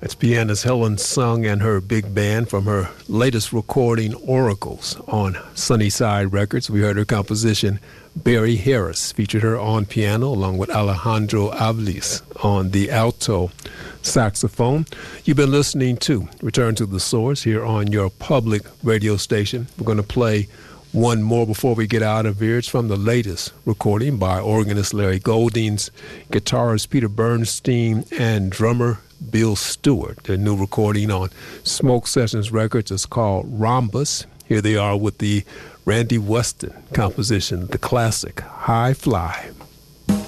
That's pianist Helen Sung and her big band from her latest recording, Oracles, on Sunnyside Records. We heard her composition, Barry Harris, featured her on piano along with Alejandro Avlis on the alto saxophone. You've been listening to Return to the Source here on your public radio station. We're going to play one more before we get out of here. It's from the latest recording by organist Larry Goldings, guitarist Peter Bernstein, and drummer Bill Stewart. Their new recording on Smoke Sessions Records is called Rhombus. Here they are with the Randy Weston composition, the classic High Fly.